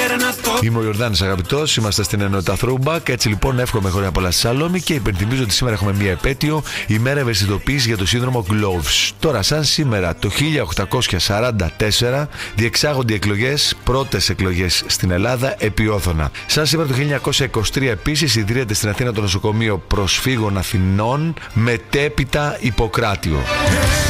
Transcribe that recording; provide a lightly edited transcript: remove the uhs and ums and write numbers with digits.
Είμαι ο Ιορδάνης αγαπητός, είμαστε στην ενότητα Throwback. Έτσι λοιπόν, εύχομαι χρόνια πολλά στη Σαλόμη και υπενθυμίζω ότι σήμερα έχουμε μία επέτειο, ημέρα ευαισθητοποίησης για το σύνδρομο Gloves. Τώρα, σαν σήμερα το 1844 διεξάγονται οι εκλογές, πρώτες εκλογές στην Ελλάδα επί Όθωνα. Σαν σήμερα το 1923 επίσης ιδρύεται στην Αθήνα το νοσοκομείο προσφύγων Αθηνών μετέπειτα Ιπποκράτιο.